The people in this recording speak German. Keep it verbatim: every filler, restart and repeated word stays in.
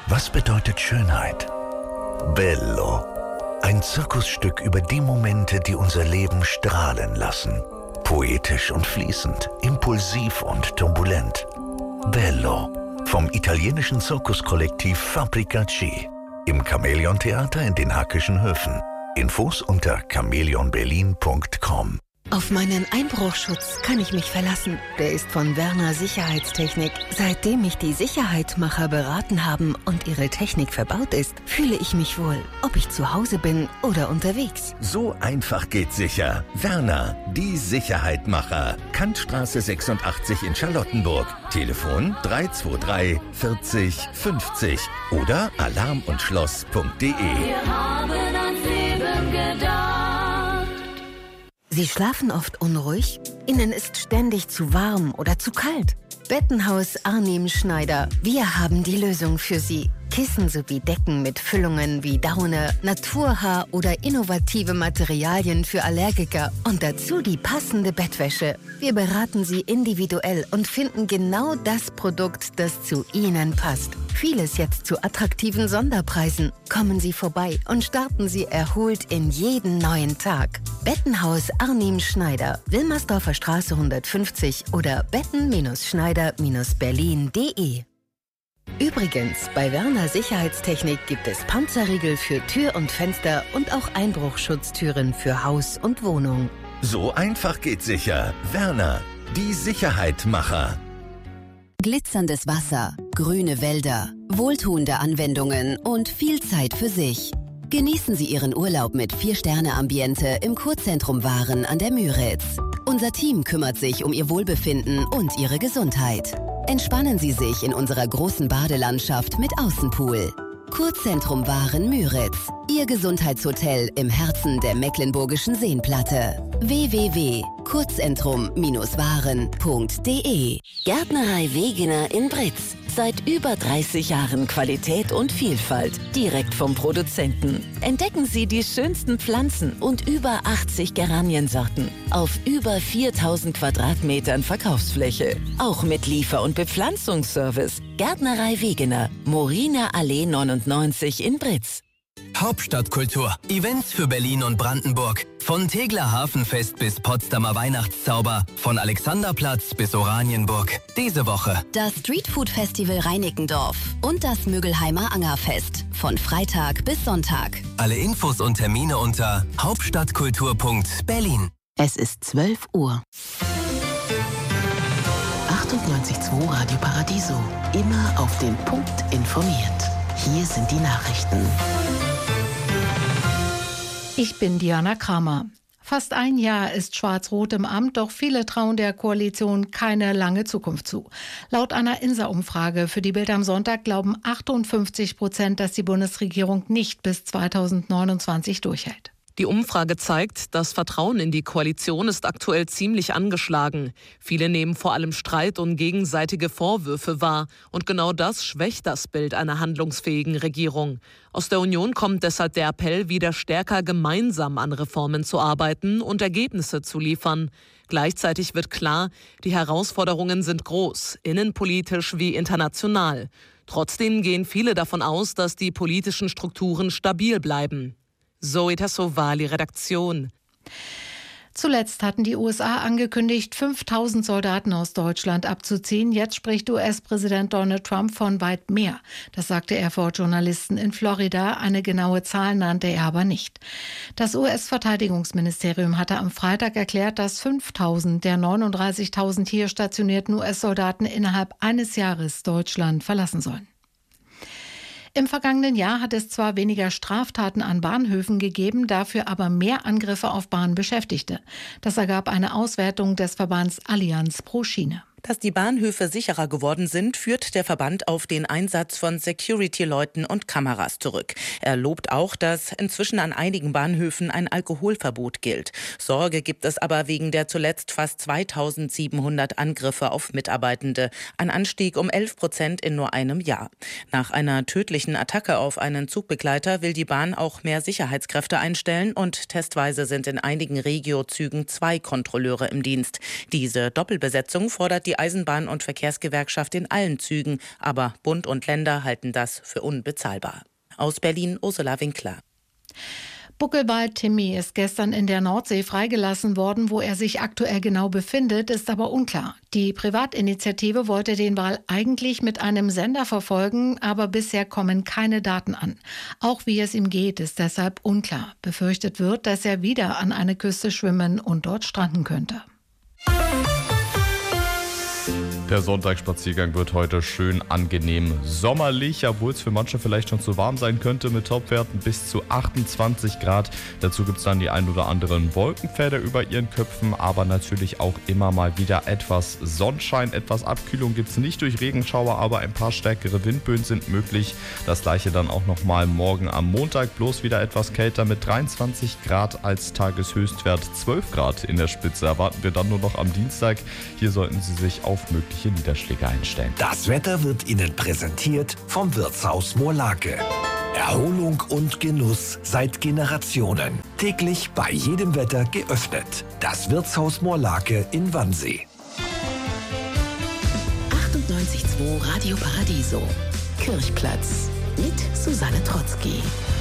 Was bedeutet Schönheit? Bello. Ein Zirkusstück über die Momente, die unser Leben strahlen lassen. Poetisch und fließend, impulsiv und turbulent. Bello. Vom italienischen Zirkuskollektiv Fabrica-C. Im Chamäleon-Theater in den Hackischen Höfen. Infos unter chamäleon berlin punkt com. Auf meinen Einbruchschutz kann ich mich verlassen. Der ist von Werner Sicherheitstechnik. Seitdem mich die Sicherheitmacher beraten haben und ihre Technik verbaut ist, fühle ich mich wohl, ob ich zu Hause bin oder unterwegs. So einfach geht sicher. Werner, die Sicherheitmacher. Kantstraße sechsundachtzig in Charlottenburg. Telefon drei zwei drei vierzig fünfzig oder alarm und schloss punkt de. Wir haben ans Leben gedacht. Sie schlafen oft unruhig? Ihnen ist ständig zu warm oder zu kalt? Bettenhaus Arnim Schneider. Wir haben die Lösung für Sie. Kissen sowie Decken mit Füllungen wie Daune, Naturhaar oder innovative Materialien für Allergiker und dazu die passende Bettwäsche. Wir beraten Sie individuell und finden genau das Produkt, das zu Ihnen passt. Vieles jetzt zu attraktiven Sonderpreisen. Kommen Sie vorbei und starten Sie erholt in jeden neuen Tag. Bettenhaus Arnim Schneider, Wilmersdorfer Straße hundertfünfzig oder betten-schneider-berlin punkt de. Übrigens, bei Werner Sicherheitstechnik gibt es Panzerriegel für Tür und Fenster und auch Einbruchschutztüren für Haus und Wohnung. So einfach geht sicher. Werner, die Sicherheitmacher. Glitzerndes Wasser, grüne Wälder, wohltuende Anwendungen und viel Zeit für sich. Genießen Sie Ihren Urlaub mit vier-Sterne-Ambiente im Kurzentrum Waren an der Müritz. Unser Team kümmert sich um Ihr Wohlbefinden und Ihre Gesundheit. Entspannen Sie sich in unserer großen Badelandschaft mit Außenpool. Kurzzentrum Waren Müritz. Ihr Gesundheitshotel im Herzen der Mecklenburgischen Seenplatte. w w w punkt kurzzentrum waren punkt de. Gärtnerei Wegener in Britz. Seit über dreißig Jahren Qualität und Vielfalt. Direkt vom Produzenten. Entdecken Sie die schönsten Pflanzen und über achtzig Geraniensorten. Auf über viertausend Quadratmetern Verkaufsfläche. Auch mit Liefer- und Bepflanzungsservice. Gärtnerei Wegener. Moriner Allee neunundneunzig in Britz. Hauptstadtkultur. Events für Berlin und Brandenburg. Von Tegler Hafenfest bis Potsdamer Weihnachtszauber. Von Alexanderplatz bis Oranienburg. Diese Woche das Streetfood Festival Reinickendorf und das Müggelheimer Angerfest. Von Freitag bis Sonntag. Alle Infos und Termine unter hauptstadtkultur punkt berlin. Es ist zwölf Uhr. achtundneunzig Komma zwei Radio Paradiso. Immer auf den Punkt informiert. Hier sind die Nachrichten. Ich bin Diana Kramer. Fast ein Jahr ist Schwarz-Rot im Amt, doch viele trauen der Koalition keine lange Zukunft zu. Laut einer I N S A-Umfrage für die Bild am Sonntag glauben achtundfünfzig Prozent, dass die Bundesregierung nicht bis zweitausendneunundzwanzig durchhält. Die Umfrage zeigt, das Vertrauen in die Koalition ist aktuell ziemlich angeschlagen. Viele nehmen vor allem Streit und gegenseitige Vorwürfe wahr. Und genau das schwächt das Bild einer handlungsfähigen Regierung. Aus der Union kommt deshalb der Appell, wieder stärker gemeinsam an Reformen zu arbeiten und Ergebnisse zu liefern. Gleichzeitig wird klar, die Herausforderungen sind groß, innenpolitisch wie international. Trotzdem gehen viele davon aus, dass die politischen Strukturen stabil bleiben. Zoe Tassovali, Redaktion. Zuletzt hatten die U S A angekündigt, fünftausend Soldaten aus Deutschland abzuziehen. Jetzt spricht U S-Präsident Donald Trump von weit mehr. Das sagte er vor Journalisten in Florida. Eine genaue Zahl nannte er aber nicht. Das U S-Verteidigungsministerium hatte am Freitag erklärt, dass fünftausend der neununddreißigtausend hier stationierten U S-Soldaten innerhalb eines Jahres Deutschland verlassen sollen. Im vergangenen Jahr hat es zwar weniger Straftaten an Bahnhöfen gegeben, dafür aber mehr Angriffe auf Bahnbeschäftigte. Das ergab eine Auswertung des Verbands Allianz pro Schiene. Dass die Bahnhöfe sicherer geworden sind, führt der Verband auf den Einsatz von Security-Leuten und Kameras zurück. Er lobt auch, dass inzwischen an einigen Bahnhöfen ein Alkoholverbot gilt. Sorge gibt es aber wegen der zuletzt fast zweitausendsiebenhundert Angriffe auf Mitarbeitende. Ein Anstieg um elf Prozent in nur einem Jahr. Nach einer tödlichen Attacke auf einen Zugbegleiter will die Bahn auch mehr Sicherheitskräfte einstellen und testweise sind in einigen Regio-Zügen zwei Kontrolleure im Dienst. Diese Doppelbesetzung fordert die Eisenbahn- und Verkehrsgewerkschaft in allen Zügen. Aber Bund und Länder halten das für unbezahlbar. Aus Berlin, Ursula Winkler. Buckelwald Timmy ist gestern in der Nordsee freigelassen worden. Wo er sich aktuell genau befindet, ist aber unklar. Die Privatinitiative wollte den Wal eigentlich mit einem Sender verfolgen, aber bisher kommen keine Daten an. Auch wie es ihm geht, ist deshalb unklar. Befürchtet wird, dass er wieder an eine Küste schwimmen und dort stranden könnte. Der Sonntagsspaziergang wird heute schön angenehm sommerlich, obwohl es für manche vielleicht schon zu warm sein könnte, mit Topwerten bis zu achtundzwanzig Grad. Dazu gibt es dann die ein oder anderen Wolkenfelder über ihren Köpfen, aber natürlich auch immer mal wieder etwas Sonnenschein. Etwas Abkühlung gibt es nicht durch Regenschauer, aber ein paar stärkere Windböen sind möglich. Das gleiche dann auch nochmal morgen am Montag, bloß wieder etwas kälter mit dreiundzwanzig Grad als Tageshöchstwert. zwölf Grad in der Spitze erwarten wir dann nur noch am Dienstag. Hier sollten Sie sich auf mögliche Niederschläge einstellen. Das Wetter wird Ihnen präsentiert vom Wirtshaus Moorlake. Erholung und Genuss seit Generationen. Täglich bei jedem Wetter geöffnet. Das Wirtshaus Moorlake in Wannsee. achtundneunzig Komma zwei Radio Paradiso. Kirchplatz mit Susanne Trotzki.